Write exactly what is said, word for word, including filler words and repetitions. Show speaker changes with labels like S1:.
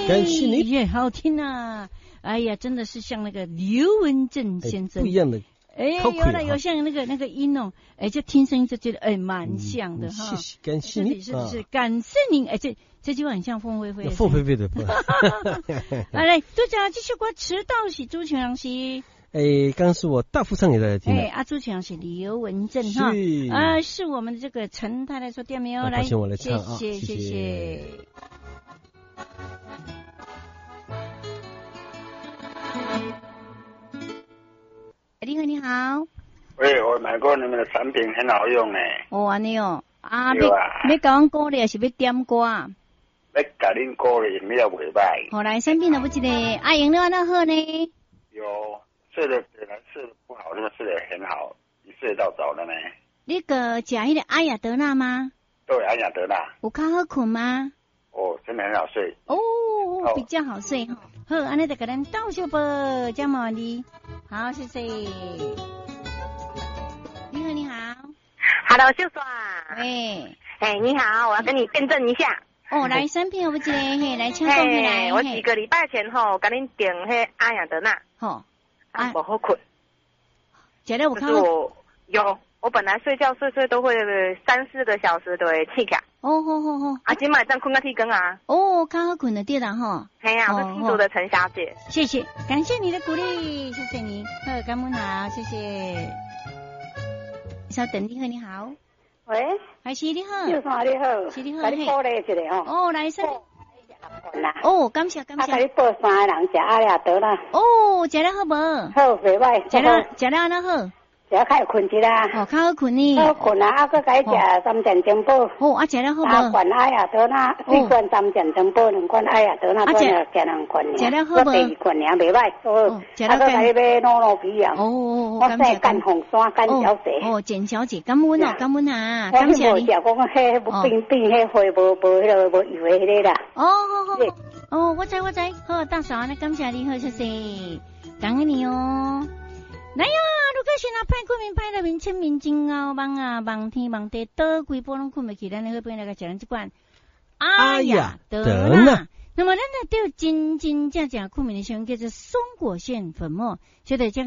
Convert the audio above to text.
S1: 感谢你，
S2: 也好听啊！哎呀，真的是像那个刘文正先生、
S1: 哎、不一样的。
S2: 哎，有了有像那个那个音哦，哎，就听声音就觉得哎蛮像的、嗯、哈。
S1: 谢谢，感谢你，
S2: 是的是，是感谢您。哎，这这句话很像凤飞飞。
S1: 凤飞飞的。
S2: 来来，队长继续过迟到是朱全阳是。
S1: 哎，刚刚是我大副唱给大家听的。
S2: 哎，阿朱全阳是刘文正哈。是啊、呃，是我们的这个陈太太说店没有来，
S1: 请我来唱啊，
S2: 谢谢谢谢。你好，你好。
S3: 喂，我买过你们的产品，很好用呢。
S2: 哦，安尼哦，啊，要要甲阮鼓励，是要点歌？
S3: 要甲恁鼓励，你也袂歹。
S2: 好来，产品有不一个，阿英你安那好呢？
S3: 有，睡得本来睡得不好，那么睡得很好，你睡到早了呢。
S2: 你个食迄个阿雅德纳吗？
S3: 对，阿雅德纳。
S2: 有较好困吗？
S3: 哦，真的很好睡。
S2: 哦，比较好睡哈。好，安尼就给咱倒小啵，加毛你。好，谢谢。你好，你好。
S4: Hello， 秀爽。
S2: 喂。
S4: 哎，你好，我要跟你辩证一下。
S2: 哦，来产品有不记得？嘿，来请讲起来。
S4: 我几个礼拜前吼，跟你订迄阿雅德纳。
S2: 吼。
S4: 啊，不好困。
S2: 觉得我看
S4: 我有，我本来睡觉睡睡都会三四个小时都会起起。
S2: 哦吼吼吼。
S4: 啊，今晚这样困个天更啊。
S2: 哦，较好困的对啦吼。
S4: 嘿呀，我是新竹的陈小姐。
S2: 谢谢，感谢你的鼓励，谢谢你。好，感恩好，谢谢。稍等，你好，你好。
S5: 喂，
S2: 海琪你好。
S5: 秀爽你好。
S2: 是你好。
S5: 给你鼓励一下吼。
S2: 哦，来生。哦，感谢感谢。
S5: 啊，给你报三个人食阿雅德啦。
S2: 哦，食了好无？
S5: 好，袂歹。
S2: 食了食了安那好？
S5: 食较会困一啦。
S2: 哦，较好困呢。
S5: 好困啊，啊，搁该食三件珍宝。
S2: 哦，啊，食了好无？
S5: 三罐阿雅德纳，四罐三件珍宝，两罐阿雅德纳，再食两罐。
S2: 食了好无？
S5: 第二罐尔袂歹。哦，食了。啊，搁该买糯糯皮啊。
S2: 哦哦
S5: 哦，我说干红山干小姐。
S2: 哦，简小姐，感恩哦，感恩啊，感谢你。
S5: 我无食讲迄无冰冰迄花无无迄个无油的迄个啦。
S2: 哦，好好。哦，我知我知，好，大嫂，那感谢你，好，谢谢，感恩你哦。来呀，如果是那派困眠派了面千面真熬梦啊，梦天梦地倒规波拢困不起，咱那边那个讲这款阿雅德纳。那么咱呢，就真真正正困眠的时候叫做松果腺粉末，觉得这个。